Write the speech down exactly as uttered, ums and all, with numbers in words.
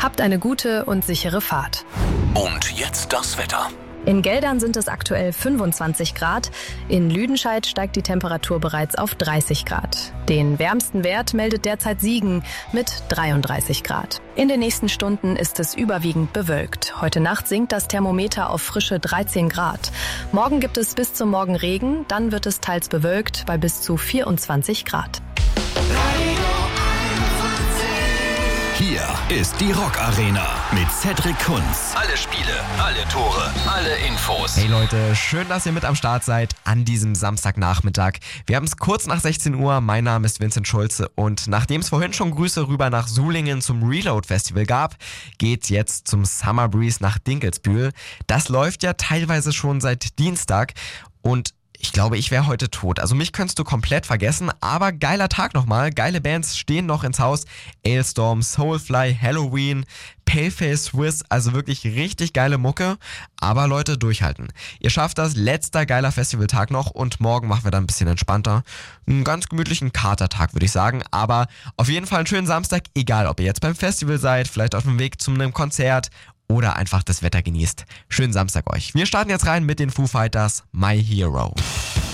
Habt eine gute und sichere Fahrt. Und jetzt das Wetter. In Geldern sind es aktuell fünfundzwanzig Grad. In Lüdenscheid steigt die Temperatur bereits auf dreißig Grad. Den wärmsten Wert meldet derzeit Siegen mit dreiunddreißig Grad. In den nächsten Stunden ist es überwiegend bewölkt. Heute Nacht sinkt das Thermometer auf frische dreizehn Grad. Morgen gibt es bis zum Morgen Regen, dann wird es teils bewölkt bei bis zu vierundzwanzig Grad. Hier ist die Rock Arena mit Cedric Kunz. Alle Spiele, alle Tore, alle Infos. Hey Leute, schön, dass ihr mit am Start seid an diesem Samstagnachmittag. Wir haben es kurz nach sechzehn Uhr. Mein Name ist Vincent Schulze und nachdem es vorhin schon Grüße rüber nach Sulingen zum Reload Festival gab, geht's jetzt zum Summer Breeze nach Dinkelsbühl. Das läuft ja teilweise schon seit Dienstag und ich glaube, ich wäre heute tot. Also mich könntest du komplett vergessen, aber geiler Tag nochmal. Geile Bands stehen noch ins Haus. Ailstorm, Soulfly, Halloween, Paleface Swiss, also wirklich richtig geile Mucke. Aber Leute, durchhalten. Ihr schafft das, letzter geiler Festivaltag noch und morgen machen wir dann ein bisschen entspannter. Einen ganz gemütlichen Katertag, würde ich sagen. Aber auf jeden Fall einen schönen Samstag, egal ob ihr jetzt beim Festival seid, vielleicht auf dem Weg zu einem Konzert oder einfach das Wetter genießt. Schönen Samstag euch. Wir starten jetzt rein mit den Foo Fighters, My Hero.